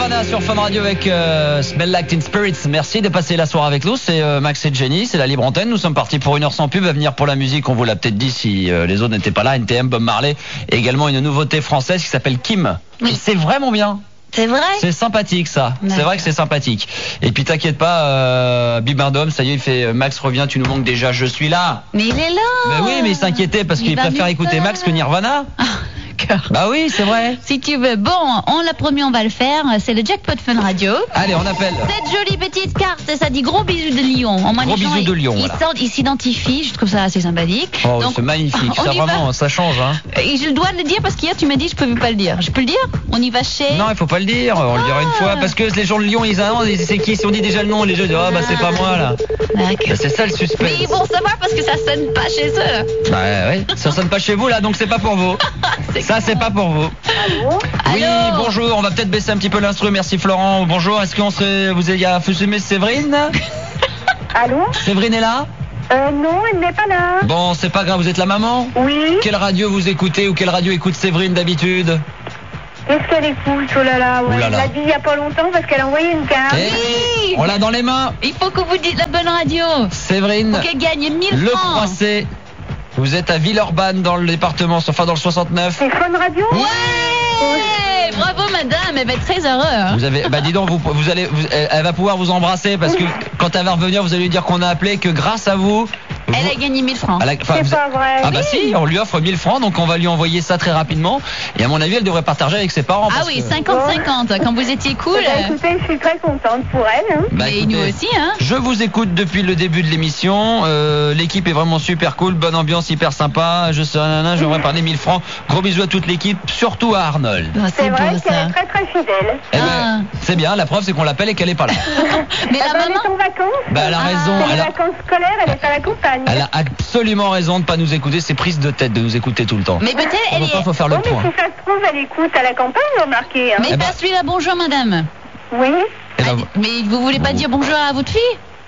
Nirvana sur Fun Radio avec Smell Like Teen Spirits. Merci de passer la soirée avec nous. C'est Max et Jenny, c'est la libre antenne. Nous sommes partis pour 1 heure sans pub. À venir pour la musique, on vous l'a peut-être dit si les autres n'étaient pas là. NTM, Bob Marley et également une nouveauté française qui s'appelle Kim. Oui. C'est vraiment bien. C'est vrai. C'est sympathique ça. C'est vrai que c'est sympathique. Et puis t'inquiète pas, Bibendum, ça y est, il fait Max revient, tu nous manques déjà, je suis là. Mais il est là. Mais oui, mais il s'inquiétait parce qu'il préfère écouter Max que Nirvana. Bah oui, c'est vrai. Si tu veux. Bon, on l'a promis, on va le faire. C'est le Jackpot Fun Radio. Allez, on appelle. Cette jolie petite carte, ça dit gros bisous de Lyon. Gros bisous de Lyon, voilà. Il s'identifie, je trouve ça assez sympathique. Oh, donc, c'est magnifique, ça vraiment, ça change. Hein. Et je dois le dire parce qu'hier tu m'as dit je peux pas le dire. Je peux le dire? On y va chez... Non, il faut pas le dire, on le dira une fois. Parce que les gens de Lyon, ils annoncent, c'est qui? Si on dit déjà le nom, les gens disent, ah bah c'est pas moi là. D'accord. C'est ça le suspense. Mais ils vont savoir parce que ça sonne pas chez eux. Bah ouais, ça sonne pas chez vous là, donc c'est pas pour vous. Ça c'est pas pour vous. Allô? Oui, Allô? bonjour, on va peut-être baisser un petit peu l'instru, merci Florent. Bonjour, est-ce qu'on serait... Vous avez fumé Séverine? Allô? Séverine est là? Non, elle n'est pas là. Bon, c'est pas grave, vous êtes la maman? Oui. Quelle radio vous écoutez ou quelle radio écoute Séverine d'habitude? Qu'est-ce qu'elle écoute? Oh là là, ouais. Ouh là là. Elle l'a dit il y a pas longtemps parce qu'elle a envoyé une carte. Oui. On l'a dans les mains. Il faut que vous dites la bonne radio. Séverine, Pour qu'elle gagne 1000 Le francs. Croisset. Vous êtes à Villeurbanne dans le département, enfin dans le 69. C'est Fun Radio? Ouais. Bravo madame, elle va être très heureuse. Hein. Vous avez, bah dis donc, elle va pouvoir vous embrasser parce que quand elle va revenir, vous allez lui dire qu'on a appelé, que grâce à vous. Elle a gagné 1000 francs. C'est pas vrai. Ah bah si, on lui offre 1000 francs, donc on va lui envoyer ça très rapidement. Et à mon avis, elle devrait partager avec ses parents. Ah parce oui, que... 50-50. Quand vous étiez cool. Bah, écoutez, je suis très contente pour elle. Hein. Bah, Mais écoutez, nous aussi, hein. Je vous écoute depuis le début de l'émission. L'équipe est vraiment super cool, bonne ambiance, hyper sympa. Je serai nana, j'aurais parlé 1000 francs. Gros bisous à toute l'équipe, surtout à Arnold. Oh, C'est beau vrai qu'elle ça. est très très fidèle. Eh ben, Ah. c'est bien, la preuve c'est qu'on l'appelle et qu'elle est pas là. Mais Ah la bah, elle maman. est en vacances. Bah elle a raison, C'est les elle a, vacances scolaires, elle est à la campagne. elle a absolument raison de pas nous écouter, c'est prise de tête de nous écouter tout le temps. Mais peut-être elle Enfin, est. faut faire le Oh, mais point. si ça se trouve, elle écoute à la campagne, remarquez. Hein. Mais Eh ben- passe-lui la bonjour madame. Oui. Eh ben, Mais vous voulez pas dire bonjour à votre fille?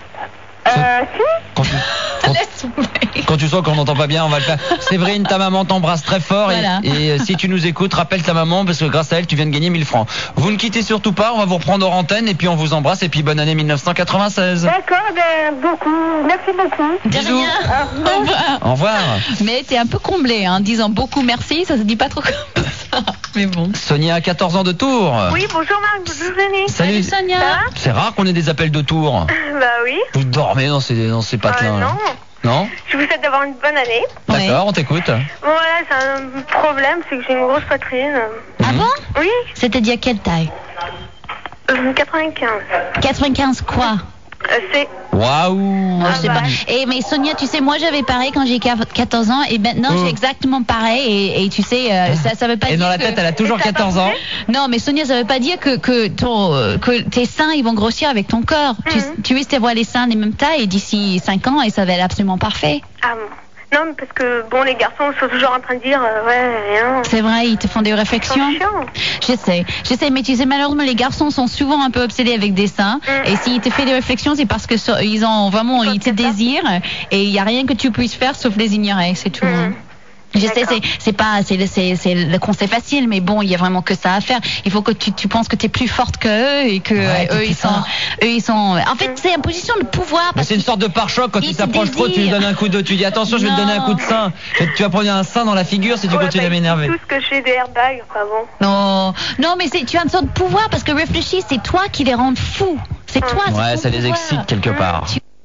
Si. Laisse tomber. quand tu sens qu'on n'entend pas bien, on va le faire. Séverine, ta maman t'embrasse très fort Voilà. et si tu nous écoutes, rappelle ta maman parce que grâce à elle, tu viens de gagner 1000 francs. Vous ne quittez surtout pas, on va vous reprendre hors antenne et puis on vous embrasse et puis bonne année 1996. D'accord, ben, beaucoup. Merci beaucoup. De Bisous. rien. Au revoir. Au revoir. Mais t'es un peu comblé, hein, en disant beaucoup merci, ça se dit pas trop comme ça. Mais bon. Sonia a 14 ans de Tours. Oui, bonjour Marc, bonjour Jenny. Salut Sonia. Ça va? C'est rare qu'on ait des appels de Tours. Bah oui. Vous dormez dans ces patelins. Non. Non. Je vous souhaite d'avoir une bonne année. Ouais. D'accord, on t'écoute. Bon, voilà, c'est un problème, c'est que j'ai une grosse poitrine. Ah bon? Oui, C'est-à-dire quelle taille? 95. 95 quoi? C'est... Waouh. Je sais bah. pas. Et mais Sonia, tu sais, moi j'avais pareil quand j'ai 14 ans et maintenant j'ai exactement pareil et tu sais, ça veut pas Et dire dans la que... tête, elle a toujours Et ça a pas 14 ans. bougé? Non, mais Sonia, ça veut pas dire que tes seins ils vont grossir avec ton corps. Tu risques d'avoir les seins des mêmes tailles d'ici 5 ans et ça va être absolument parfait. Ah bon. Non, mais parce que, bon, les garçons sont toujours en train de dire, ouais, rien. C'est vrai, ils te font des réflexions. Chiant. Je sais, mais tu sais, malheureusement, les garçons sont souvent un peu obsédés avec des seins. Et s'ils te font des réflexions, c'est parce que ils ont vraiment, ils te désirent. Et il n'y a rien que tu puisses faire sauf les ignorer, c'est tout. Je sais, c'est le conseil facile, mais bon, il y a vraiment que ça à faire. Il faut que tu penses que tu es plus forte qu'eux et que eux ils sont. En fait, c'est une position de pouvoir. Mais c'est une sorte de pare-choc quand Ils il se s'approche trop, tu lui donnes un coup de, tu dis attention, je vais te donner un coup de sein. Tu vas prendre un sein dans la figure si tu continues à m'énerver. Tout ce que j'ai des airbags, enfin bon. Non, mais tu as une sorte de pouvoir parce que réfléchis, c'est toi qui les rends fous. C'est toi. c'est Ouais, ton ça les pouvoir. excite quelque part.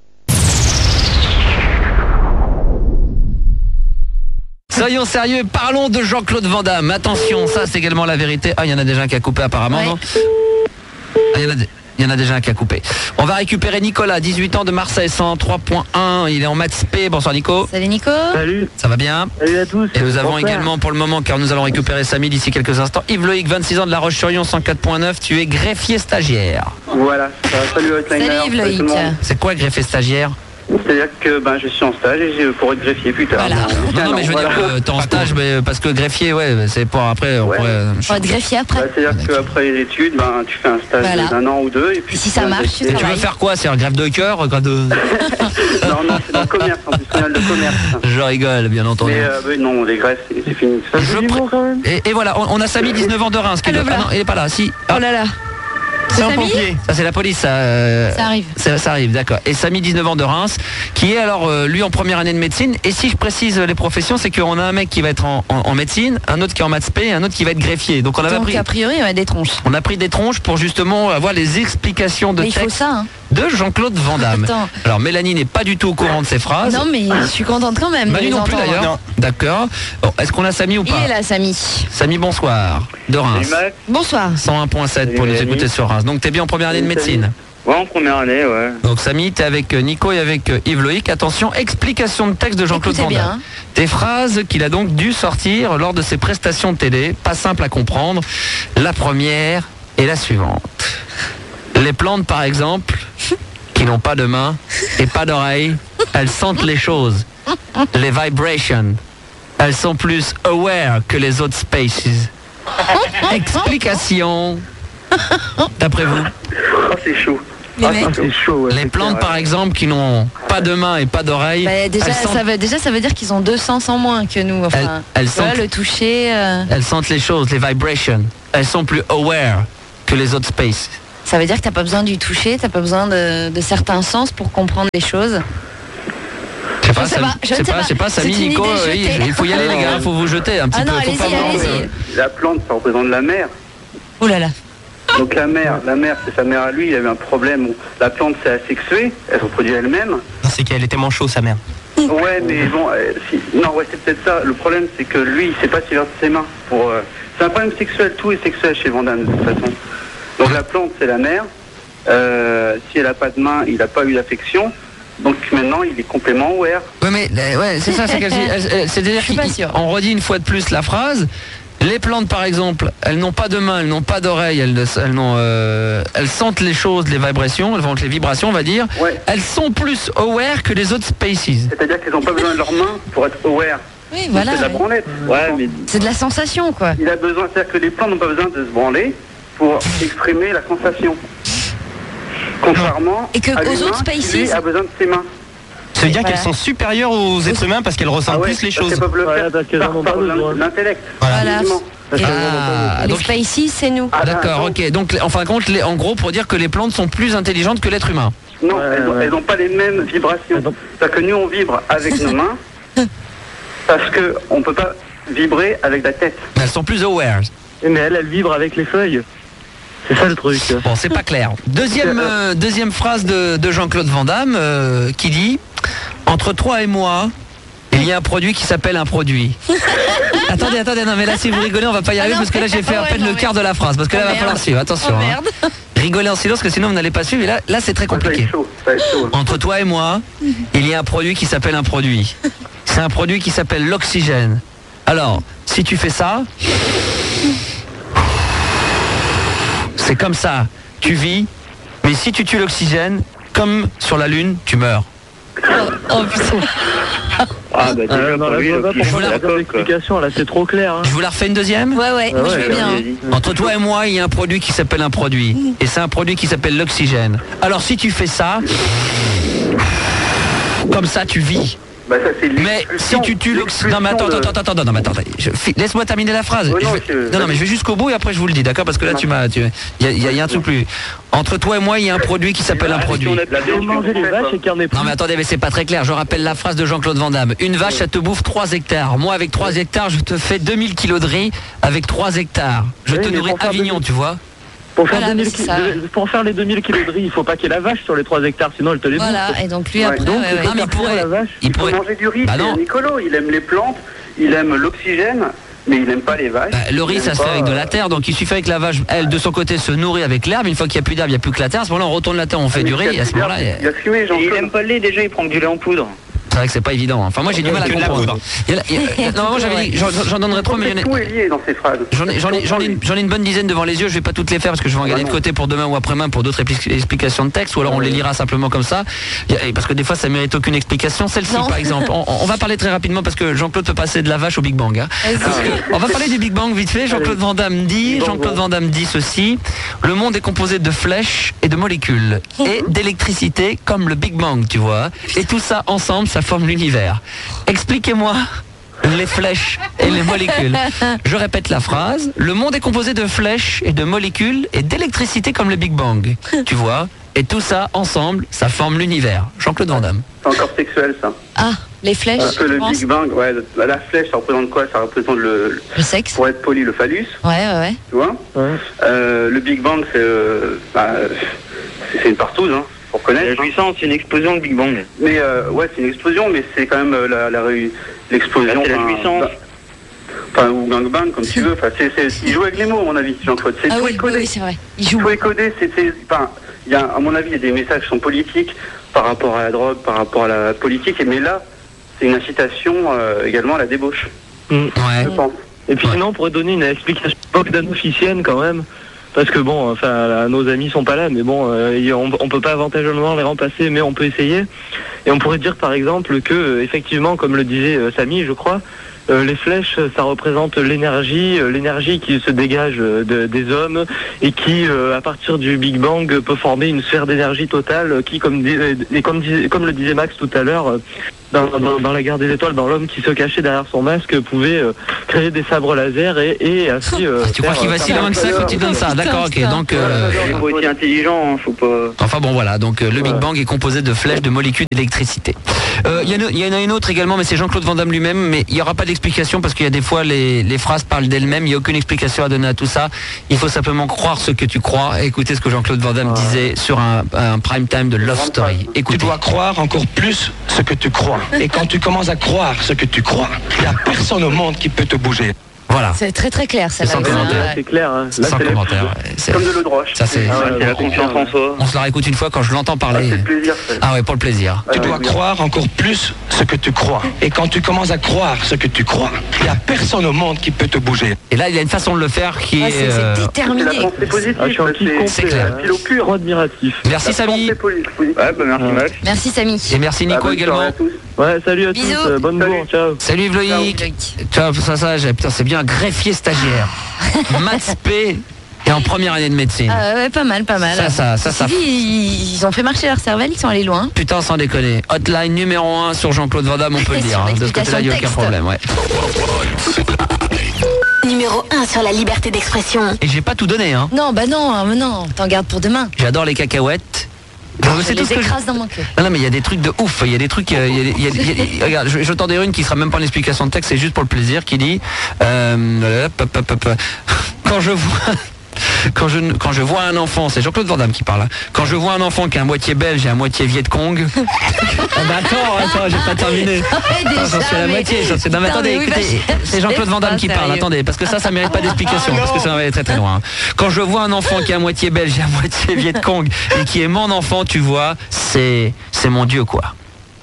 Soyons sérieux, parlons de Jean-Claude Van Damme. Attention, ça c'est également la vérité. Ah, il y en a déjà un qui a coupé apparemment, Ouais. non? Ah, il y en a déjà un qui a coupé. On va récupérer Nicolas, 18 ans de Marseille, 103.1. Il est en maths P. Bonsoir Nico. Salut Nico. Salut, Ça va bien? salut à tous. Et nous avons Bonsoir. également pour le moment, car nous allons récupérer Samy d'ici quelques instants, Yves Loïc, 26 ans de La Roche-sur-Yon, 104.9. Tu es greffier stagiaire. Voilà, salut Outliner. Salut Yves Loïc. C'est quoi greffier stagiaire? C'est-à-dire que je suis en stage et j'ai pour être greffier plus tard. Voilà. Non, mais je veux dire, t'es en stage, mais parce que greffier, ouais, c'est pour après. On Ouais. pourrait, On va te greffier après. C'est-à-dire qu'après les études, tu fais un stage Voilà. d'un an ou deux et puis Et si ça marche, tu Et tu veux travailles. faire quoi? C'est un greffe de cœur? Greffe de... Non, c'est dans le commerce, en plus, final de commerce. Je rigole, bien entendu. Mais non, les greffes, c'est fini. Ça Je fait du bon quand même. Et voilà, on a Samy, 19 ans de Reims. Qui Ah, le doit- voilà. non, il est pas là, si. Oh là là. C'est un Samy pompier. Ça c'est la police, ça arrive. Ça arrive, d'accord. Et Samy, 19 ans de Reims, qui est alors lui en première année de médecine. Et si je précise les professions, c'est qu'on a un mec qui va être en médecine, un autre qui est en maths spé et un autre qui va être greffier. Donc on avait Donc, a priori, on a des tronches. on a pris des tronches pour justement avoir les explications de Mais il faut texte ça, hein. de Jean-Claude Van Damme. Attends. Alors Mélanie n'est pas du tout au courant de ces phrases. Non, mais je suis contente quand même. de Manu les non plus entendre. d'ailleurs. Non. D'accord. Bon, est-ce qu'on a Samy ou Il pas? est là, Samy. Samy, bonsoir. De Reims. Salut Max. Bonsoir. 101.7 pour nous Mélanie. écouter sur Reims. Donc t'es bien en première année de Salut, médecine. Ouais, en première année, ouais. Donc Samy, t'es avec Nico et avec Yves Loïc. Attention, explication de texte de Jean-Claude Van Écoutez Damme. bien. Des phrases qu'il a donc dû sortir lors de ses prestations de télé. Pas simple à comprendre. La première est la suivante. Les plantes, par exemple, qui n'ont pas de main et pas d'oreilles, elles sentent les choses. Les vibrations. Elles sont plus aware que les autres species. Explication. D'après vous. Oh, c'est chaud. Les mecs. c'est chaud, ouais. Les plantes, par exemple, qui n'ont pas de main et pas d'oreilles, Bah, déjà, elles, sentent, ça veut dire qu'ils ont 2 sens en moins que nous. Enfin, elles tu vois, sentent- le toucher. elles sentent les choses, les vibrations. Elles sont plus aware que les autres spaces. Ça veut dire que t'as pas besoin du toucher, t'as pas besoin de certains sens pour comprendre les choses. Je sais pas, Je sais Samy- pas, je je sais ne sais pas, pas. je sais pas, Samy, C'est une Nico, idée jetée. il faut y aller les gars, faut vous jeter un petit Ah non, peu. Faut allez-y, pas voir, allez-y. La plante, ça représente la mer. Ouh là là. Donc la mère, c'est sa mère à lui, il a eu un problème où la plante s'est asexuée, elle se reproduit elle-même. Non, c'est qu'elle était manchot, sa mère. Ouais, mais bon, non, ouais, c'est peut-être ça. Le problème, c'est que lui, il sait pas s'il verse ses mains. C'est un problème sexuel, tout est sexuel chez Van Damme, de toute façon. Donc la plante, c'est la mère. Si elle a pas de main, il a pas eu d'affection. Donc maintenant, il est complètement aware. Ouais, mais ouais, c'est ça, c'est qu'elle c'est-à-dire Je suis pas sûre. qu'on redit une fois de plus la phrase. Les plantes, par exemple, elles n'ont pas de main, elles n'ont pas d'oreilles, elles sentent les choses, les vibrations, les vibrations, on va dire. Ouais. Elles sont plus aware que les autres species. C'est-à-dire qu'ils n'ont pas besoin de leurs mains pour être aware. Oui, voilà. C'est de la branlette. Ouais, mais C'est de la sensation, quoi. il a besoin, c'est-à-dire que les plantes n'ont pas besoin de se branler pour exprimer la sensation. Contrairement Et que à aux l'humain, autres species- qui, lui, a besoin de ses mains. Ça veut dire Voilà. qu'elles sont supérieures aux êtres humains parce qu'elles ressentent plus les parce choses. qu'elles peuvent le Voilà, faire parce qu'elles par, en ont par pas besoin. l'intellect. Voilà. Uniquement. Ah, Les donc, Spaces, c'est nous. Ah, d'accord, ok. Donc, en fin de compte, en gros, pour dire que les plantes sont plus intelligentes que l'être humain. Non, Ouais, elles n'ont pas les mêmes vibrations. Elles ont- C'est-à-dire que nous, on vibre avec nos mains parce qu'on ne peut pas vibrer avec la tête. Elles sont plus aware. Mais elle vibre avec les feuilles. C'est ça le truc. Bon, c'est pas clair. Deuxième phrase de Jean-Claude Van Damme qui dit « Entre toi et moi, il y a un produit qui s'appelle un produit. » Attendez, non mais là si vous rigolez, on va pas y arriver non, parce que là j'ai fait à ouais, peine non, le mais- quart de la phrase parce que là Oh, va falloir merde. suivre. Attention, Oh, hein. merde. Rigolez en silence parce que sinon vous n'allez pas suivre et là c'est très Ça va compliqué. être chaud. Ça va être chaud. Entre toi et moi, il y a un produit qui s'appelle un produit. C'est un produit qui s'appelle l'oxygène. Alors, si tu fais ça, c'est comme ça, tu vis, mais si tu tues l'oxygène, comme sur la Lune, tu meurs. Oh putain. Ah, bah déjà, Non, pour là, lui, je vois pas il pourquoi fout il y la a pas coque, quoi. d'explication, là, c'est trop clair. Hein. Je vous la refais une deuxième Ouais, moi je veux bien. hein. vas-y. Entre toi et moi, il y a un produit qui s'appelle un produit. Et c'est un produit qui s'appelle l'oxygène. Alors si tu fais ça, comme ça tu vis. Bah, ça, c'est Mais si l'expulsion. tu tues l'oxygène... Non mais attends, non mais attends. Laisse-moi terminer la phrase. Ouais, non, Non mais je vais jusqu'au bout et après je vous le dis, d'accord? Parce que là tu m'as... Il y a un truc plus... Entre toi et moi, il y a un produit qui s'appelle un produit. La Faut manger les vaches et qu'il y en ait plus. Non mais attendez, mais c'est pas très clair. Je rappelle la phrase de Jean-Claude Van Damme. Une vache, ça te bouffe 3 hectares. Moi, avec 3 hectares, je te fais 2000 kilos de riz avec 3 hectares. Je Oui, te mais nourris pour faire Avignon, 2000 tu vois. Pour faire, Voilà, 2000 mais c'est ça. pour faire les 2000 kilos de riz, il faut pas qu'il y ait la vache sur les 3 hectares, sinon elle te les bouffe. Voilà, et donc lui Ouais. après, Donc, ouais, ouais. Non mais il pourrait... la vache. Il Il faut pourrait... manger du riz, Bah c'est non. Nicolo. Il aime les plantes, il aime l'oxygène, mais il n'aime pas les vaches. Bah, le riz, Il ça aime se fait pas, avec de la terre, donc il suffit que la vache, elle, de son côté, se nourrit avec l'herbe. Une fois qu'il n'y a plus d'herbe, il n'y a plus que la terre. À ce moment-là, on retourne la terre, on fait mais du riz. il Et à ce moment-là, il a fumé, Et il Jean-Claude. aime pas le lait, déjà il prend du lait en poudre. c'est vrai que c'est pas évident. Enfin, moi, j'ai du mal à Que de la comprendre. poudre. Non, moi, j'avais dit, j'en donnerais trop, mais Tout est lié dans ces phrases. j'en ai une bonne dizaine devant les yeux. Je vais pas toutes les faire parce que je vais en garder de côté pour demain ou après-demain pour d'autres explications de texte, ou alors on les lira simplement comme ça. Parce que des fois, ça mérite aucune explication. Celle-ci, Non. par exemple, on va parler très rapidement parce que Jean-Claude peut passer de la vache au Big Bang. Hein. Parce que on va parler du Big Bang vite fait. Jean-Claude Van Damme dit ceci: le monde est composé de flèches et de molécules et d'électricité comme le Big Bang, tu vois. Et tout ça ensemble, ça forme l'univers. Expliquez-moi les flèches et les molécules. Je répète la phrase. Le monde est composé de flèches et de molécules et d'électricité comme le Big Bang. Tu vois? Et tout ça, ensemble, ça forme l'univers. Jean-Claude Van Damme. C'est encore sexuel, ça. Ah, les flèches. Parce que le Big Bang, ouais, la flèche, ça représente quoi? Ça représente le sexe. Pour être poli, le phallus. Ouais. Tu vois? Le Big Bang, c'est une partouze, hein. Pour connaître. La jouissance, c'est une explosion de Big Bang. Mais ouais, c'est une explosion, mais c'est quand même l'explosion. C'est la jouissance. Enfin, ou gangbang, comme tu veux. Enfin, il joue avec les mots, à mon avis, Jean-Claude. C'est tout codé. Oui, c'est vrai. Il joue. Tout est codé. À mon avis, il y a des messages qui sont politiques par rapport à la drogue, par rapport à la politique. Mais là, c'est une incitation également à la débauche. Ouais. Je pense. Et puis sinon, on pourrait donner une explication officielle quand même. Parce que bon, enfin, nos amis sont pas là, mais bon, on peut pas avantageusement les remplacer, mais on peut essayer. Et on pourrait dire par exemple que, effectivement, comme le disait Samy, je crois, les flèches, ça représente l'énergie qui se dégage des hommes et qui, à partir du Big Bang, peut former une sphère d'énergie totale qui, comme le disait Max tout à l'heure, dans la guerre des étoiles, dans l'homme qui se cachait derrière son masque, pouvait créer des sabres laser et ainsi... tu crois qu'il va si loin que ça quand il donne ça? D'accord, ok. Donc, Il faut être intelligent, hein, faut pas... Enfin bon, voilà. Donc le Big Bang est composé de flèches, de molécules d'électricité. Il y en a une autre également, mais c'est Jean-Claude Van Damme lui-même. Mais il n'y aura pas d'explication parce qu'il y a des fois les phrases parlent d'elles-mêmes. Il n'y a aucune explication à donner à tout ça. Il faut simplement croire ce que tu crois. Écoutez ce que Jean-Claude Van Damme disait sur un prime time de Love Story. Écoutez. Tu dois croire encore plus ce que tu crois. Et quand tu commences à croire ce que tu crois, il n'y a personne au monde qui peut te bouger. Voilà. C'est très très clair, ça. Sans commentaire. C'est clair, hein. Là, Sans commentaire. Comme de l'eau de roche. Ça c'est. C'est la confiance en soi. On se la réécoute une fois quand je l'entends parler. C'est le plaisir. Ah ouais, pour le plaisir. Tu dois croire encore plus ce que tu crois. Et quand tu commences à croire ce que tu crois, il n'y a personne au monde qui peut te bouger. Et là, il y a une façon de le faire qui est. C'est C'est la déterminé. pensée positive. je suis un kiff complet, c'est clair. Philo pur. trop admiratif. Merci Samy. Ouais, bah merci Max. Merci Samy. Et merci Nico également. Ouais, salut à Bisous. tous, bonne bourre, ciao. Salut Yves Loïc. Ciao, putain, c'est bien un greffier stagiaire. Maths P et en première année de médecine. Ouais, pas mal. Ça. Ils ont fait marcher leur cervelle, ils sont allés loin. Putain, sans déconner. Hotline numéro 1 sur Jean-Claude Van Damme, on peut le dire. Sur De ce côté-là, il n'y a aucun l'explication problème. Ouais. Numéro 1 sur la liberté d'expression. Et j'ai pas tout donné, hein. Non, non, t'en gardes pour demain. J'adore les cacahuètes. Je les écrase dans mon cœur. Non, mais il y a des trucs de ouf. Il y a des trucs. Regarde, je t'en dirai une qui sera même pas une explication de texte, c'est juste pour le plaisir, qui dit quand je vois un enfant, c'est Jean-Claude Van Damme qui parle. Hein. Quand je vois un enfant qui est à moitié belge et à moitié Viet Cong. Attends, j'ai pas terminé. J'en suis à la moitié. Non, mais attendez, écoutez, c'est Jean-Claude Van Damme qui parle. Attendez, parce que ça mérite pas d'explication, parce que ça va aller très très loin. Quand je vois un enfant qui est à moitié belge et à moitié Viet Cong et qui est mon enfant, tu vois, c'est mon Dieu, quoi.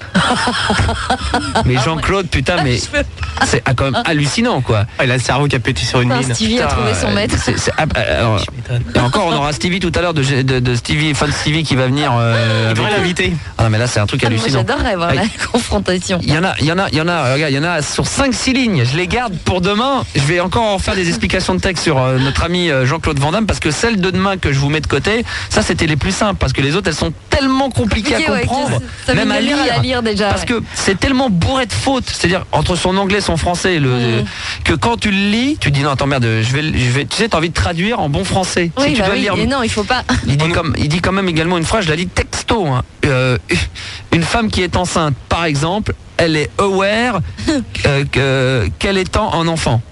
Mais Jean-Claude, putain, mais c'est quand même hallucinant, quoi. Il a le cerveau qui a pété sur une mine. Stevie a trouvé son maître. Et encore, on aura Stevie tout à l'heure de Stevie, Fun Stevie qui va venir. Il devrait l'inviter. Ah non, mais là c'est un truc hallucinant. Moi, j'adorerais voir la confrontation. Il y en a, regarde, il y en a sur 5-6 lignes. Je les garde pour demain. Je vais encore en faire des explications de texte sur notre ami Jean-Claude Van Damme, parce que celles de demain que je vous mets de côté, ça c'était les plus simples, parce que les autres elles sont tellement compliquées à comprendre, même à lire déjà. Parce que c'est tellement bourré de fautes, c'est-à-dire entre son anglais, son français, que quand tu le lis, tu dis non, attends merde, je vais, tu sais, t'as envie de traduire en bon français. Oui, si tu dois le lire. Et non, il faut pas. Il dit quand même également une phrase, je la lis texto. Hein. Une femme qui est enceinte, par exemple, elle est aware qu'elle étend un enfant.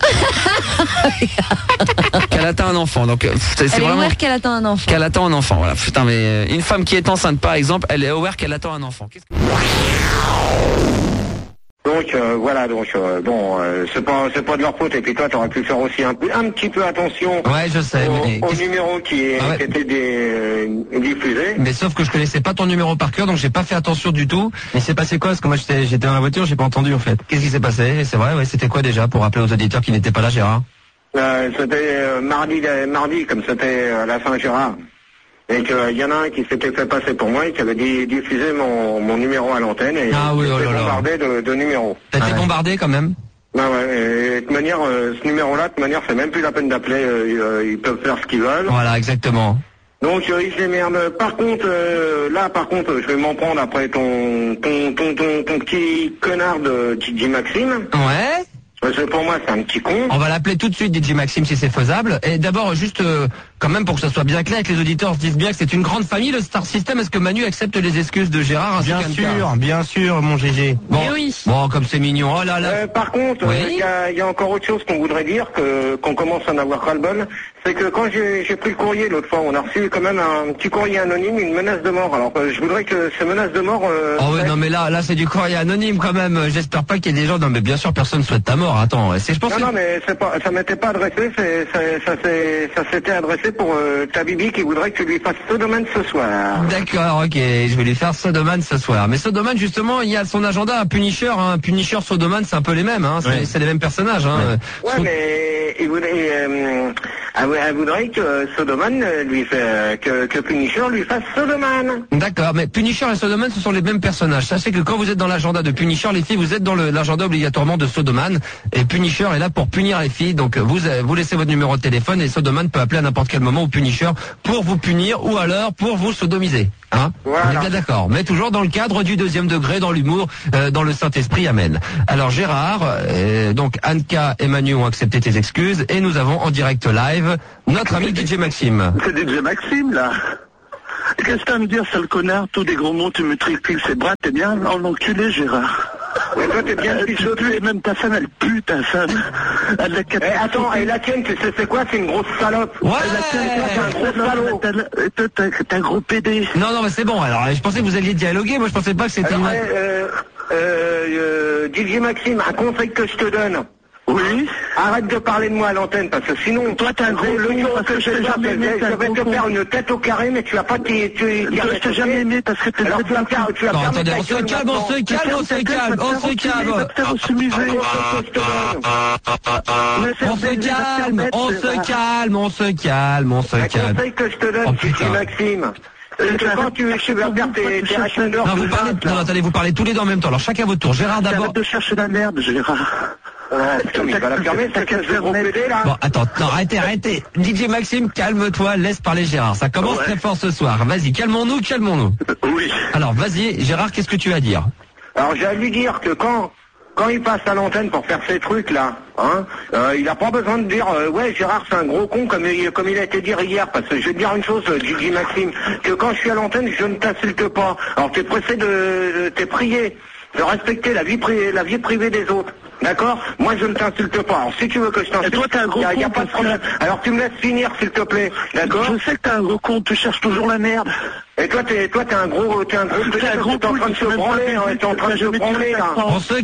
Qu'elle attend un enfant. Donc c'est vraiment aware qu'elle attend un enfant. Qu'elle attend un enfant. Voilà. Putain, mais une femme qui est enceinte, par exemple, elle est aware qu'elle attend un enfant. Donc voilà, c'est pas de leur faute, et puis toi t'aurais pu faire aussi un petit peu attention je sais, au numéro qui était diffusé. Mais sauf que je connaissais pas ton numéro par cœur, donc j'ai pas fait attention du tout. Mais c'est passé quoi? Parce que moi j'étais dans la voiture, j'ai pas entendu en fait. Qu'est-ce qui s'est passé? C'est vrai, c'était quoi déjà, pour rappeler aux auditeurs qui n'étaient pas là, Gérard? C'était mardi, comme c'était à la Saint-Gérard. Et qu'il y en a un qui s'était fait passer pour moi et qui avait diffusé mon numéro à l'antenne et bombardé de numéros. T'as été bombardé quand même? Bah ouais, et de toute manière, ce numéro-là, c'est même plus la peine d'appeler, ils peuvent faire ce qu'ils veulent. Voilà, exactement. Donc il se démerde. Par contre, je vais m'en prendre après ton petit connard de DJ Maxime. Ouais. Parce que pour moi, c'est un petit con. On va l'appeler tout de suite DJ Maxime si c'est faisable. Et d'abord, juste quand même pour que ça soit bien clair, que les auditeurs se disent bien que c'est une grande famille, le Star System. Est-ce que Manu accepte les excuses de Gérard? Bien sûr, mon GG. Bon, oui. Bon, comme c'est mignon. Oh là là. Par contre, il y a encore autre chose qu'on voudrait dire, qu'on commence à en avoir ras-le-bol. C'est que quand j'ai pris le courrier l'autre fois, on a reçu quand même un petit courrier anonyme, une menace de mort. Alors je voudrais que ces menaces de mort... oh oui, non mais là c'est du courrier anonyme quand même. J'espère pas qu'il y ait des gens... Non mais bien sûr, personne ne souhaite ta mort. Attends, je pense non, mais ça m'était pas adressé, ça s'était adressé pour ta bibi qui voudrait que tu lui fasses Sodoman ce soir. D'accord, ok, je vais lui faire Sodoman ce soir. Mais Sodoman, justement, il y a son agenda à Punisher, hein. Punisher, Sodoman, c'est un peu les mêmes, hein. C'est les mêmes personnages, hein. Ouais, mais il voudrait... Elle voudrait que Sodoman lui fait que Punisher lui fasse Sodoman. D'accord, mais Punisher et Sodoman ce sont les mêmes personnages. Sachez que quand vous êtes dans l'agenda de Punisher, les filles, vous êtes dans l'agenda obligatoirement de Sodoman. Et Punisher est là pour punir les filles. Donc vous laissez votre numéro de téléphone et Sodoman peut appeler à n'importe quel moment au Punisher pour vous punir ou alors pour vous sodomiser. Hein, voilà. On est bien d'accord. Mais toujours dans le cadre du 2e degré, dans l'humour, dans le Saint-Esprit, amen. Alors Gérard, donc Anka et Manu ont accepté tes excuses et nous avons en direct live notre ami DJ Maxime. C'est DJ Maxime là. Qu'est-ce que t'as à me dire, sale connard? Tous des gros mots, tu me tripiles ses bras, t'es bien enculé, Gérard. Mais toi t'es bien pichoté. Même ta femme, elle pue, ta femme. Elle a quatre... attends, et la tienne, tu sais c'est quoi? C'est une grosse salope. Ouais. C'est un gros salaud. T'as un gros PD. Non, mais c'est bon. Alors, je pensais que vous alliez dialoguer. Moi, je pensais pas que c'était... DJ Maxime, un conseil que je te donne. Oui. Arrête de parler de moi à l'antenne parce que sinon, toi t'es un gros con parce que je t'ai jamais aimé. Je vais te faire une tête au carré, mais tu vas pas je t'ai jamais aimé parce que t'es alors tu vas non, attendez, on se calme. Un conseil que je te donne, DJ Maxime. Quand tu vas faire tes rachats d'or... Non, attendez, vous parlez tous les deux en même temps. Alors chacun votre tour. Gérard d'abord. Arrête de chercher la merde, Gérard. Putain, mais il va la fermer, ça casse le gros PD là. Bon, attends, non, arrêtez. DJ Maxime, calme-toi, laisse parler Gérard. Ça commence très fort ce soir. Vas-y, calmons-nous. Oui. Alors, vas-y, Gérard, qu'est-ce que tu as à dire? Alors, j'ai à lui dire que quand il passe à l'antenne pour faire ces trucs là, hein, il a pas besoin de dire ouais Gérard c'est un gros con comme il a été dit hier, parce que je vais te dire une chose, DJ Maxime, que quand je suis à l'antenne je ne t'insulte pas. Alors t'es pressé t'es prié de respecter la vie privée des autres. D'accord? Moi je ne t'insulte pas. Alors si tu veux que je t'insulte, il n'y a pas de problème. Alors tu me laisses finir s'il te plaît. D'accord? Je sais que t'es un gros con, tu cherches toujours la merde. Et toi t'es un gros t'es en train de se branler, t'es en train de se branler là. On se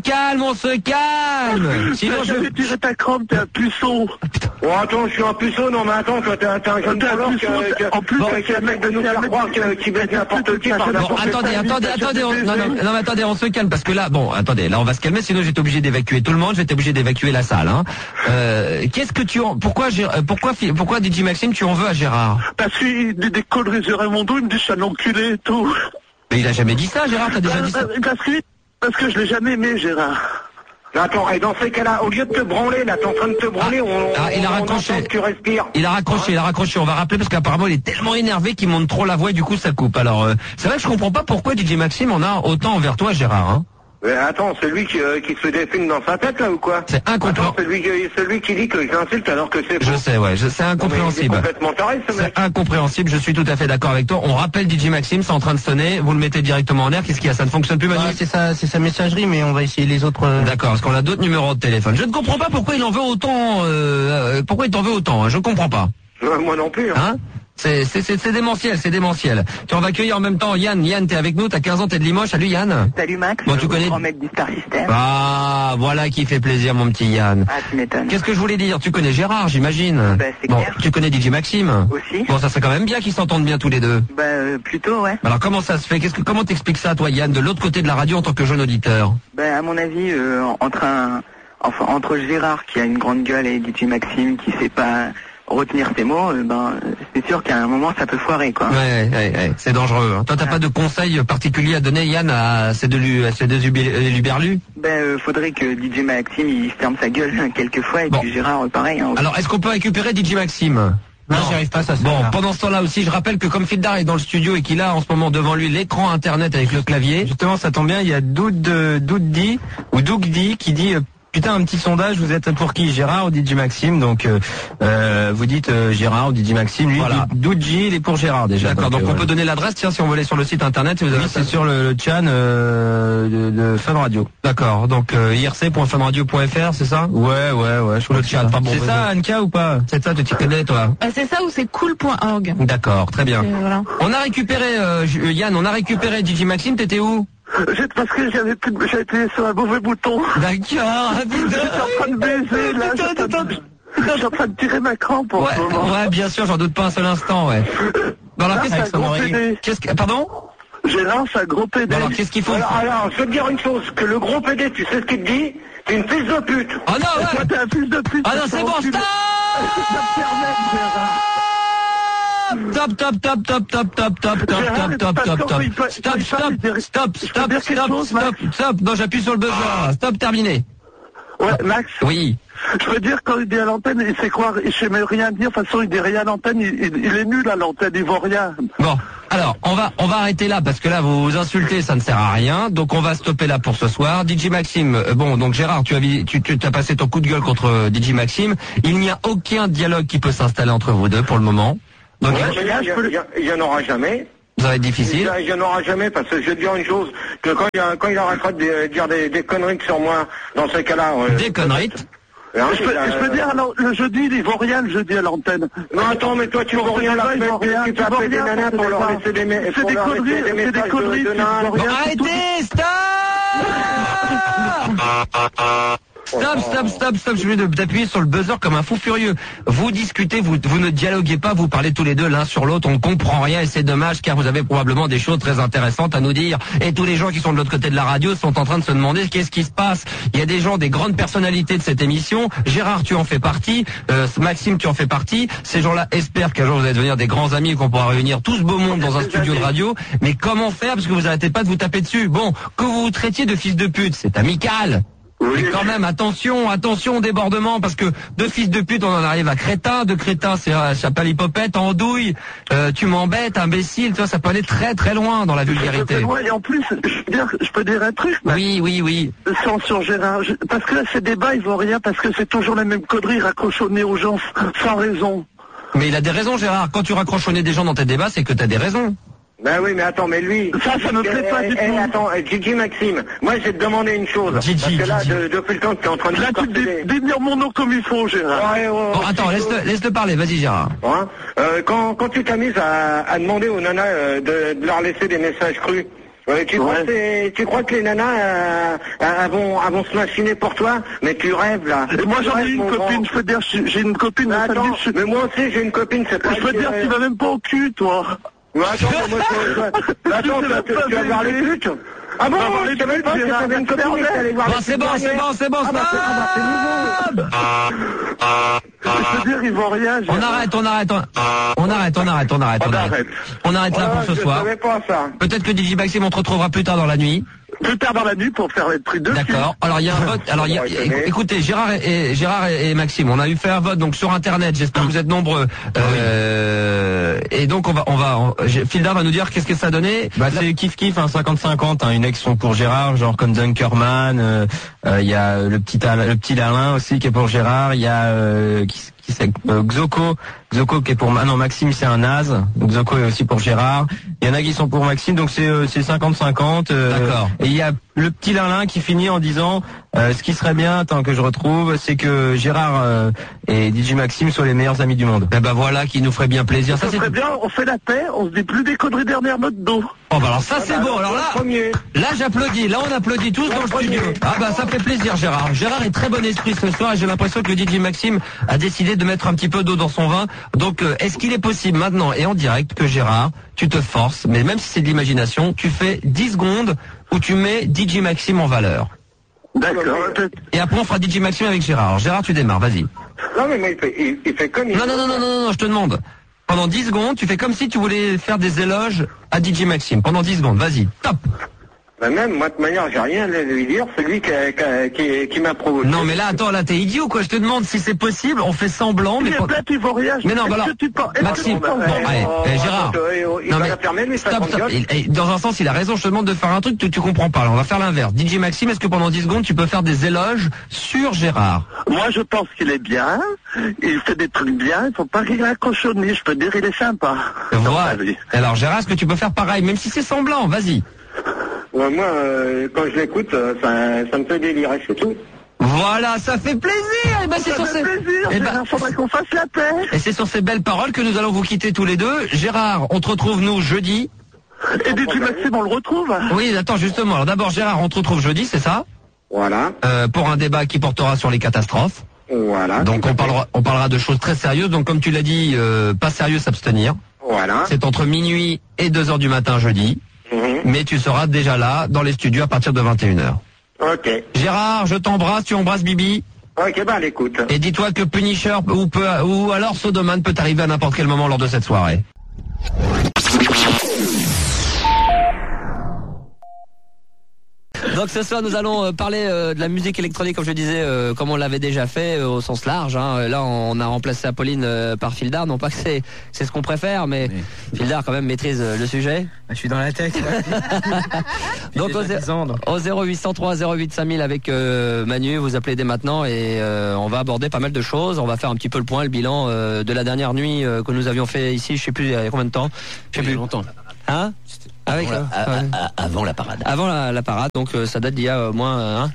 calme. Sinon je vais tirer ta crampe, t'es un puceau. Oh attends, je suis un puceau, non mais attends, toi t'es un jeune voleur en plus avec le mec de nous faire croire qu'il baisse n'importe qui par n'importe qui. Attendez, on se calme parce que là, attendez, là on va se calmer, sinon j'étais obligé d'évacuer tout le monde, j'étais obligé d'évacuer la salle, hein. Qu'est-ce que pourquoi DJ Maxime tu en veux à Gérard? Parce qu'il dit des conneries sur Raimondo, il me dit je suis un enculé et tout. Mais il a jamais dit ça, Gérard, t'as déjà dit ça? Parce que je l'ai jamais aimé, Gérard. Attends, et dans ces cas-là, au lieu de te branler, là, t'es en train de te branler, il a raccroché. Tu respires. Il a raccroché, on va rappeler parce qu'apparemment il est tellement énervé qu'il monte trop la voix et du coup ça coupe. Alors, c'est vrai que je comprends pas pourquoi DJ Maxime en a autant envers toi, Gérard, hein. Mais attends, c'est lui qui se fait des films dans sa tête là ou quoi? C'est incompréhensible. Celui qui dit que j'insulte alors que c'est... Je sais, ouais, c'est incompréhensible. C'est complètement taré ce mec. C'est incompréhensible, je suis tout à fait d'accord avec toi. On rappelle DJ Maxime, c'est en train de sonner, vous le mettez directement en air, qu'est-ce qu'il y a? Ça ne fonctionne plus, Manu? C'est sa messagerie, mais on va essayer les autres... D'accord, parce qu'on a d'autres numéros de téléphone. Je ne comprends pas pourquoi il en veut autant, pourquoi il t'en veut autant, hein, je comprends pas. Moi non plus, hein. C'est démentiel. On va accueillir en même temps Yann. Yann, t'es avec nous, t'as 15 ans, t'es de Limoges. Salut Yann. Salut Max. Bon, tu connais... grand mec du Star System. Ah, voilà qui fait plaisir mon petit Yann. Ah, tu m'étonnes. Qu'est-ce que je voulais dire? Tu connais Gérard, j'imagine. C'est clair. Tu connais DJ Maxime aussi. Bon, ça serait quand même bien qu'ils s'entendent bien tous les deux. Plutôt, ouais. Alors comment ça se fait? Comment t'expliques ça, toi Yann, de l'autre côté de la radio en tant que jeune auditeur? À mon avis, entre Gérard qui a une grande gueule et DJ Maxime qui sait pas retenir ses mots, c'est sûr qu'à un moment ça peut foirer, quoi. Ouais, c'est dangereux. Hein. Toi, t'as pas de conseils particuliers à donner, Yann, à ces deux luberlus? Faudrait que DJ Maxime il ferme sa gueule quelques fois et puis Gérard pareil. Hein, alors, est-ce qu'on peut récupérer DJ Maxime? Non, j'y arrive pas, ça. Bon, pendant ce temps-là aussi, je rappelle que comme Fildar est dans le studio et qu'il a en ce moment devant lui l'écran internet avec le clavier. Justement, ça tombe bien, il y a Douddi qui dit putain, un petit sondage, vous êtes pour qui, Gérard ou DJ Maxime? Donc vous dites Gérard ou DJ Maxime, lui voilà. Doudji, il est pour Gérard déjà. D'accord, donc on peut donner l'adresse, tiens, si on veut aller sur le site internet. Vous avez oui, c'est sur le chan de Fun Radio. D'accord, donc irc.funradio.fr, c'est ça? Ouais, je crois le chat, pas bon. C'est ça, Anka, ou pas? C'est ça, tu t'y connais, toi? C'est ça ou c'est cool.org. D'accord, très bien. Voilà. On a récupéré, Yann, on a récupéré DJ Maxime, t'étais où? Parce que j'ai été sur un mauvais bouton. D'accord, j'étais en train de baiser, là. Je suis en train de tirer ma crampe en ce moment. Ouais, bien sûr, j'en doute pas un seul instant, ouais. Bon, alors, qu'est-ce que, pardon? J'ai lancé un gros PD. Bon, alors, qu'est-ce qu'il faut? Alors, je veux te dire une chose, que le gros PD, tu sais ce qu'il te dit? T'es une fils de pute. Ah non, ouais. Toi, t'es un fils de pute. Ah non, c'est bon, stop! Stop. Non, j'appuie sur le buzzer. Stop, terminé. Ouais, Max. Oui. Je veux dire, quand il dit à l'antenne, il sait quoi? Je sais même rien dire. De toute façon, il dit rien à l'antenne. Il est nul à l'antenne. Il vaut rien. Bon. Alors, on va arrêter là parce que là, vous vous insultez, ça ne sert à rien. Donc, on va stopper là pour ce soir. DJ Maxime, bon, donc Gérard, tu as passé ton coup de gueule contre DJ Maxime. Il n'y a aucun dialogue qui peut s'installer entre vous deux pour le moment. Donc, il n'y en aura jamais. Ça va être difficile. Il n'y en aura jamais parce que je vais te dire une chose, que quand il arrêtera de dire des conneries sur moi, dans ce cas-là... des conneries je peux dire, alors, le jeudi, il vaut rien le jeudi à l'antenne. Non, attends, mais toi, tu vaux rien la semaine, tu peux appeler des nanas pour leur laisser des messages. C'est des conneries, arrêtez, stop! Stop, je vais d'appuyer sur le buzzer comme un fou furieux. Vous discutez, vous ne dialoguez pas, vous parlez tous les deux l'un sur l'autre, on ne comprend rien et c'est dommage car vous avez probablement des choses très intéressantes à nous dire. Et tous les gens qui sont de l'autre côté de la radio sont en train de se demander qu'est-ce qui se passe. Il y a des gens, des grandes personnalités de cette émission. Gérard, tu en fais partie. Maxime, tu en fais partie. Ces gens-là espèrent qu'un jour vous allez devenir des grands amis et qu'on pourra réunir tout ce beau monde dans un studio de radio. Mais comment faire parce que vous arrêtez pas de vous taper dessus. Bon, que vous vous traitiez de fils de pute, c'est amical. Mais quand même, attention au débordement, parce que de fils de pute, on en arrive à crétin, de crétin, c'est chapalipopette, andouille, tu m'embêtes, imbécile, tu vois, ça peut aller très très loin dans la vulgarité. Et en plus, je peux dire un truc. Oui. Sur Gérard, parce que là, ces débats, ils vont rien, parce que c'est toujours la même connerie raccrochonnée aux gens, sans raison. Mais il a des raisons, Gérard. Quand tu raccroches au nez des gens dans tes débats, c'est que t'as des raisons. Ben oui, mais attends, mais lui... Ça me plaît pas du tout. Attends, DJ Maxime, moi je vais te demander une chose. Parce que là, depuis le temps que tu es en train de... Là, tu dénires mon nom comme il faut, Gérard. Bon, attends, laisse-le parler, vas-y, Gérard. Quand tu t'amuses à demander aux nanas de leur laisser des messages crus, tu crois que les nanas vont se machiner pour toi? Mais tu rêves, là. Et moi, j'en ai une copine, je peux dire, j'ai une copine... Mais moi aussi, j'ai une copine, c'est pas... Je peux dire, tu vas même pas au cul, toi. Attends, tu vas voir les putes. Ah bon, je savais pas que t'avais une copine et que t'allais voir les putes. C'est bon, c'est nouveau. Je veux dire, ils vont rien. On arrête là pour ce soir. Peut-être que DJ Maxime, on te retrouvera plus tard dans la nuit. Plus tard dans la nuit pour faire les trucs de... D'accord. Alors il y a un vote. Alors écoutez, Gérard et Maxime, on a eu fait un vote donc sur internet. J'espère que vous êtes nombreux. Et donc Fildar va nous dire qu'est-ce que ça a donné. Bah c'est kiff 50-50. Une ex sont pour Gérard, genre comme Dunkerman. Il y a le petit Alain aussi qui est pour Gérard. Il y a Xoko qui est pour... Ah non, Maxime c'est un naze. Xoko est aussi pour Gérard. Il y en a qui sont pour Maxime, donc c'est 50-50. D'accord. Et il y a le petit Lin qui finit en disant ce qui serait bien, tant que je retrouve, c'est que Gérard et DJ Maxime soient les meilleurs amis du monde. Eh ben voilà, qui nous ferait bien plaisir. Ça serait bien, on fait la paix, on se dit plus des conneries derrière notre dos. Oh bah alors ça c'est beau. Alors là j'applaudis. Là on applaudit tous dans le studio. Ah bah ça fait plaisir, Gérard. Gérard est très bon esprit ce soir et j'ai l'impression que le DJ Maxime a décidé de mettre un petit peu d'eau dans son vin. Donc est-ce qu'il est possible maintenant et en direct que Gérard, tu te forces, mais même si c'est de l'imagination, tu fais 10 secondes où tu mets DJ Maxime en valeur. D'accord. Et après on fera DJ Maxime avec Gérard. Alors, Gérard, tu démarres, vas-y. Non mais il fait comme il... Non, je te demande. Pendant 10 secondes, tu fais comme si tu voulais faire des éloges à DJ Maxime. Pendant 10 secondes, vas-y, top. Ben même, moi, de toute manière, j'ai rien à lui dire, c'est lui qui m'a provoqué. Non, mais là, attends, là, t'es idiot, quoi. Je te demande si c'est possible, on fait semblant, mais... Là, tu vois rien. Mais non, bah alors, Maxime, bon, allez, Gérard. Il va la fermer, lui, stop. Dans un sens, il a raison, je te demande de faire un truc que tu comprends pas. Alors, on va faire l'inverse. DJ Maxime, est-ce que pendant 10 secondes, tu peux faire des éloges sur Gérard? Moi, je pense qu'il est bien, il fait des trucs bien, il faut pas qu'il ait un cochonnier, je peux dire, il est sympa. Voilà. Alors, Gérard, est-ce que tu peux faire pareil, même si c'est semblant? Vas-y. Ouais, moi, quand je l'écoute, ça me fait délirer, c'est tout. Voilà, ça fait plaisir. Et ben, c'est ça fait plaisir. Et ben, faudrait qu'on fasse la paix. Et c'est sur ces belles paroles que nous allons vous quitter tous les deux. Gérard, on te retrouve nous jeudi. Et DJ Maxime, on le retrouve. Oui, attends, justement. Alors d'abord, Gérard, on te retrouve jeudi, c'est ça? Voilà. Pour un débat qui portera sur les catastrophes. Voilà. Donc on parlera de choses très sérieuses. Donc comme tu l'as dit, pas sérieux, s'abstenir. Voilà. C'est entre minuit et 2h du matin jeudi. Mais tu seras déjà là, dans les studios, à partir de 21h. Ok. Gérard, je t'embrasse, tu embrasses Bibi. Ok, bah l'écoute. Et dis-toi que Punisher ou alors Sodoman peut arriver à n'importe quel moment lors de cette soirée. Donc ce soir nous allons parler de la musique électronique, comme je disais, comme on l'avait déjà fait au sens large. Hein. Là on a remplacé Apolline par Fildar, non pas que c'est ce qu'on préfère, mais oui. Fildar quand même maîtrise le sujet. Je suis dans la tech. Donc au 0803 08 5000 avec Manu, vous appelez dès maintenant et on va aborder pas mal de choses. On va faire un petit peu le point, le bilan de la dernière nuit que nous avions fait ici, je sais plus il y a combien de temps. Je sais plus longtemps. Hein? Avant la parade. Avant la parade, donc ça date d'il y a au moins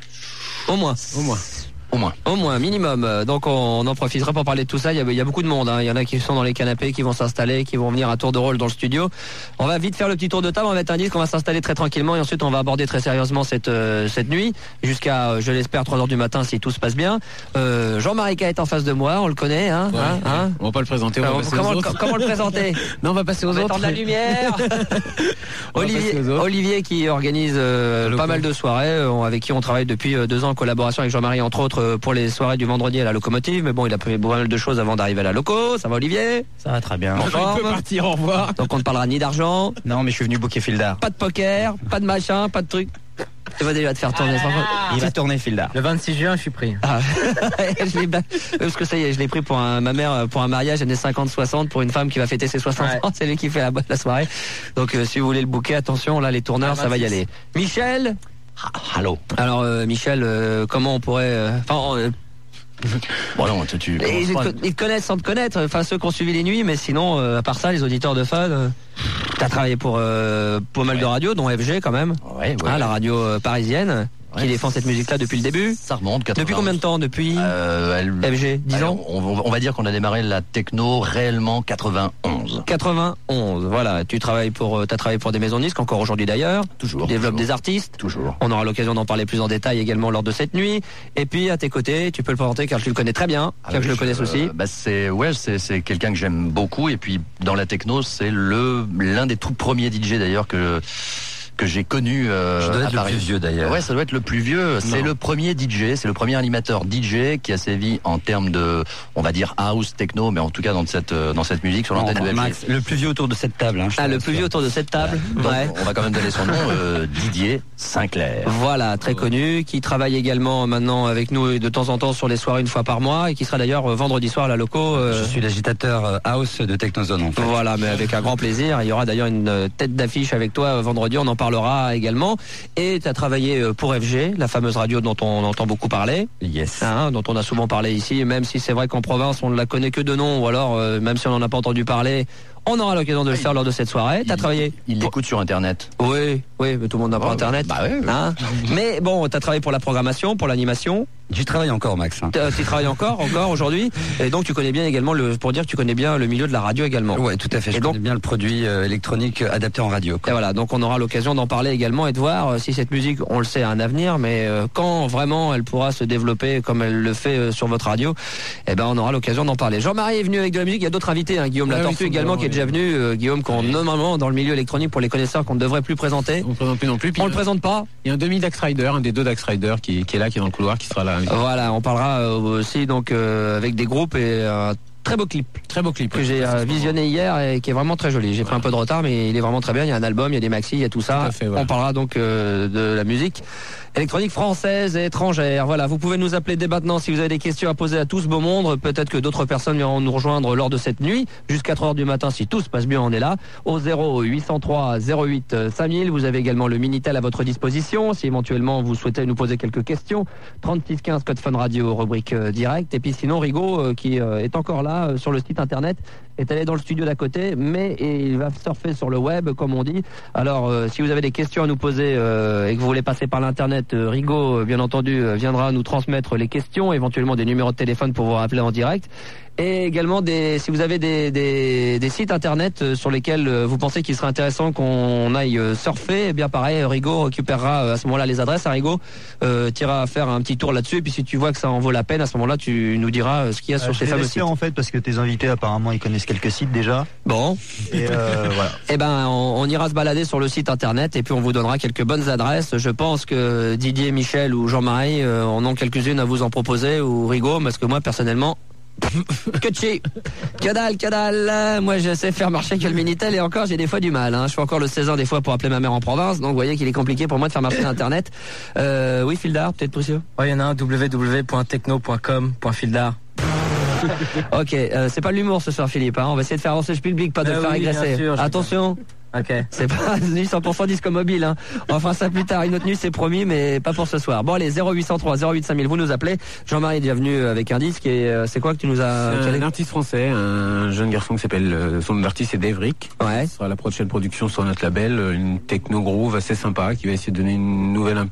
Au moins, minimum. Donc on en profitera pour parler de tout ça. Il y a beaucoup de monde. Il y en a qui sont dans les canapés, qui vont s'installer, qui vont venir à tour de rôle dans le studio. On va vite faire le petit tour de table. On va mettre un disque, on va s'installer très tranquillement et ensuite on va aborder très sérieusement cette nuit jusqu'à, je l'espère, 3h du matin si tout se passe bien. Jean-Marie K est en face de moi, on le connaît. Hein, ouais, hein on va pas le présenter. Comment le présenter? Non, on va passer aux autres. De la lumière. Olivier qui organise pas mal de soirées, avec qui on travaille depuis 2 ans en collaboration avec Jean-Marie entre autres pour les soirées du vendredi à la locomotive, mais bon, il a fait pas mal de choses avant d'arriver à la loco. Ça va, Olivier? Ça va très bien. On peut partir, au revoir. Donc on ne parlera ni d'argent. Non, mais je suis venu booker Fildar. Pas de poker, pas de machin, pas de truc. Tu vas déjà te faire tourner. Il va tourner Fildar. Le 26 juin, je suis pris. Parce que ça y est, je l'ai pris pour ma mère, pour un mariage années 50-60, pour une femme qui va fêter ses 60 ans. C'est lui qui fait la soirée. Donc si vous voulez le booker, attention, là les tourneurs, ça va y aller. Michel. Allô. Alors Michel, comment on pourrait... Bon non, ils te connaissent sans te connaître, enfin ceux qui ont suivi les nuits, mais sinon à part ça, les auditeurs de Fun, t'as travaillé pour mal de radio, dont FG quand même, la radio parisienne. Qui défend cette musique-là depuis le début. Ça remonte. 80. Depuis combien de temps? Depuis FG 10 ans. On va dire qu'on a démarré la techno réellement 91. 91, voilà. T'as travaillé pour des maisons de disques, encore aujourd'hui d'ailleurs. Toujours. Tu développes des artistes. Toujours. On aura l'occasion d'en parler plus en détail également lors de cette nuit. Et puis à tes côtés, tu peux le présenter car tu le connais très bien, car je le connais aussi. C'est quelqu'un que j'aime beaucoup et puis dans la techno, c'est l'un des tout premiers DJ d'ailleurs que j'ai connu je dois être à Paris. Le plus vieux d'ailleurs. Ouais, ça doit être le plus vieux. C'est le premier DJ, c'est le premier animateur DJ qui a sévi en termes de, on va dire house, techno, mais en tout cas dans cette musique sur l'antenne de FG. Max, le plus vieux autour de cette table. Le plus vieux autour de cette table. Ouais. On va quand même donner son nom, Didier Sinclair. Voilà, très connu, qui travaille également maintenant avec nous de temps en temps sur les soirées une fois par mois et qui sera d'ailleurs vendredi soir à la loco. Je suis l'agitateur house de Technozone en fait. Voilà, mais avec un grand plaisir. Il y aura d'ailleurs une tête d'affiche avec toi vendredi, on en parlera également. Et tu as travaillé pour FG, la fameuse radio dont on entend beaucoup parler. Yes. Dont on a souvent parlé ici, même si c'est vrai qu'en province on ne la connaît que de nom, ou alors même si on n'en a pas entendu parler, on aura l'occasion de le faire lors de cette soirée. T'as travaillé? Il l'écoute sur Internet. Oui, mais tout le monde n'a pas Internet. Bah oui. Mais bon, t'as travaillé pour la programmation, pour l'animation. J'y travaille encore, Max. Tu travailles encore aujourd'hui. Et donc tu connais bien également pour dire que tu connais bien le milieu de la radio également. Ouais, tout à fait. Je connais bien le produit électronique adapté en radio. Et voilà, donc on aura l'occasion d'en parler également et de voir si cette musique, on le sait, a un avenir, mais quand vraiment elle pourra se développer comme elle le fait sur votre radio, on aura l'occasion d'en parler. Jean-Marie est venu avec de la musique. Il y a d'autres invités, Guillaume Latortue également qui est déjà venu. Guillaume, qu'on normalement dans le milieu électronique pour les connaisseurs qu'on ne devrait plus présenter. On ne présente plus non plus. On le présente pas. Il y a un demi Dax Rider, un des deux Dax Rider qui est là, qui est dans le couloir, qui sera là. Voilà, on parlera aussi donc avec des groupes et Très beau clip que j'ai visionné hier et qui est vraiment très joli. J'ai pris un peu de retard, mais il est vraiment très bien. Il y a un album, il y a des maxi, il y a tout ça. Fait, voilà. On parlera donc de la musique électronique française et étrangère. Voilà, vous pouvez nous appeler dès maintenant si vous avez des questions à poser à tout ce beau monde. Peut-être que d'autres personnes viendront nous rejoindre lors de cette nuit jusqu'à 4h du matin. Si tout se passe bien, on est là au 0803 08 5000. Vous avez également le Minitel à votre disposition si éventuellement vous souhaitez nous poser quelques questions. 3615 code Fun Radio, rubrique direct. Et puis sinon, Rigaud qui est encore là sur le site internet, est allé dans le studio d'à côté, mais il va surfer sur le web, comme on dit. Alors, si vous avez des questions à nous poser et que vous voulez passer par l'internet, Rigaud, bien entendu, viendra nous transmettre les questions, éventuellement des numéros de téléphone pour vous rappeler en direct. Et également si vous avez des sites internet sur lesquels vous pensez qu'il serait intéressant qu'on aille surfer, eh bien pareil, Rigaud récupérera à ce moment-là les adresses. Rigaud, t'iras faire un petit tour là-dessus, et puis si tu vois que ça en vaut la peine, à ce moment-là, tu nous diras ce qu'il y a sur ces fameux sites. En fait, parce que tes invités apparemment ils connaissent quelques sites déjà. Bon. Et voilà. Eh ben, on ira se balader sur le site internet et puis on vous donnera quelques bonnes adresses. Je pense que Didier, Michel ou Jean-Marie en ont quelques-unes à vous en proposer, ou Rigaud, parce que moi personnellement. Que dalle. Moi je sais faire marcher que le Minitel, et encore j'ai des fois du mal, hein. Je fais encore le 16 ans des fois pour appeler ma mère en province, donc vous voyez qu'il est compliqué pour moi de faire marcher l'internet. Oui, Fildar, peut-être précieux. Ouais, il y en a un, www.techno.com.fildar. Ok, c'est pas de l'humour ce soir, Philippe, hein. On va essayer de faire avancer le public, pas de le faire agresser. Attention. Ok. C'est pas une nuit 100% disco mobile, hein. On fera ça plus tard. Une autre nuit, c'est promis, mais pas pour ce soir. Bon, allez, 0803 08 5000, vous nous appelez. Jean-Marie est déjà venu avec un disque, et c'est quoi que tu nous as... C'est un artiste français, un jeune garçon qui s'appelle, son nom d'artiste c'est Dave Rick. Ouais. Ce sera la prochaine production sur notre label, une techno groove assez sympa qui va essayer de donner une nouvelle